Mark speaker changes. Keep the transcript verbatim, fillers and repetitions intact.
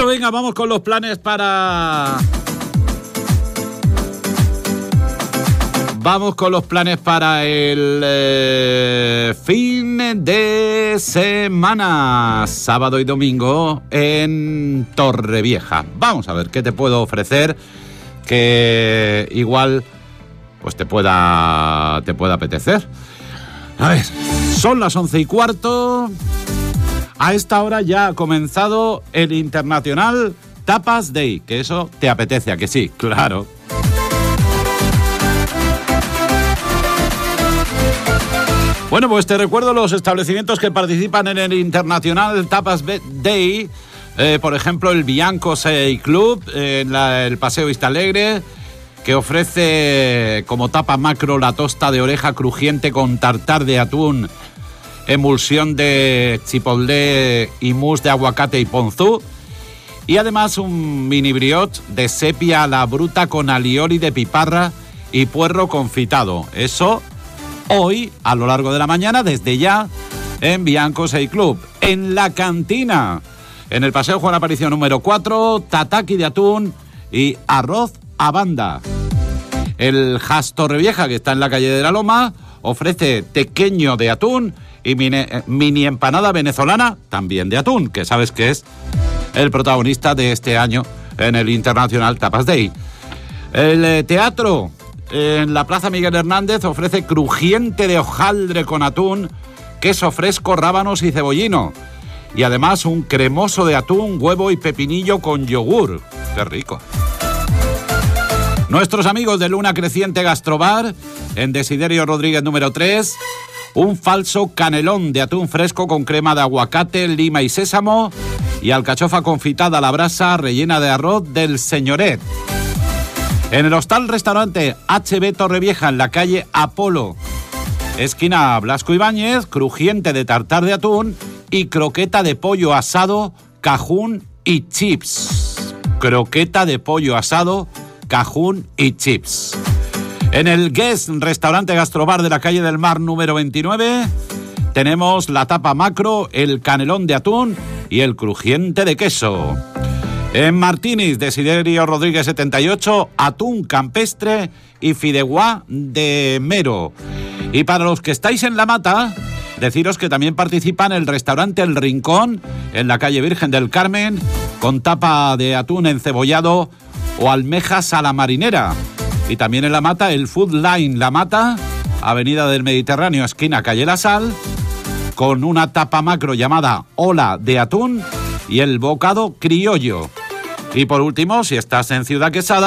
Speaker 1: venga, vamos con los planes para... Vamos con los planes para el eh, fin de semana, sábado y domingo en Torrevieja. Vamos a ver qué te puedo ofrecer que igual pues te pueda te pueda apetecer. A ver, son las once y cuarto. A esta hora ya ha comenzado el Internacional Tapas Day, que eso te apetece, ¿a que sí? Claro. Bueno, pues te recuerdo los establecimientos que participan en el Internacional Tapas Day. Eh, por ejemplo, el Bianco Sei Club, eh, en la, el Paseo Vistalegre, que ofrece como tapa macro la tosta de oreja crujiente con tartar de atún, emulsión de chipotle y mousse de aguacate y ponzú. Y además un mini brioche de sepia a la bruta con alioli de piparra y puerro confitado. Eso... hoy, a lo largo de la mañana, desde ya, en Bianco Sei Club. En la cantina, en el Paseo Juan Aparicio número cuatro, tataki de atún y arroz a banda. El Has Torrevieja, que está en la calle de la Loma, ofrece tequeño de atún y mini, mini empanada venezolana, también de atún, que sabes que es el protagonista de este año en el International Tapas Day. El eh, teatro... en la Plaza Miguel Hernández ofrece crujiente de hojaldre con atún, queso fresco, rábanos y cebollino. Y además un cremoso de atún, huevo y pepinillo con yogur. ¡Qué rico! Nuestros amigos de Luna Creciente Gastrobar, en Desiderio Rodríguez número tres, un falso canelón de atún fresco con crema de aguacate, lima y sésamo, y alcachofa confitada a la brasa rellena de arroz del Señoret. En el hostal restaurante H B Torrevieja, en la calle Apolo, esquina Blasco Ibáñez, crujiente de tartar de atún y croqueta de pollo asado, cajún y chips. Croqueta de pollo asado, cajún y chips. En el Guest Restaurante Gastrobar de la calle del Mar número veintinueve, tenemos la tapa macro, el canelón de atún y el crujiente de queso. En Martínez, Desiderio Rodríguez setenta y ocho, atún campestre y fideuá de mero. Y para los que estáis en La Mata, deciros que también participa en el restaurante El Rincón, en la calle Virgen del Carmen, con tapa de atún encebollado o almejas a la marinera. Y también en La Mata, el Food Line La Mata, Avenida del Mediterráneo, esquina calle La Sal, con una tapa macro llamada Ola de atún y el bocado criollo. Y por último, si estás en Ciudad Quesada,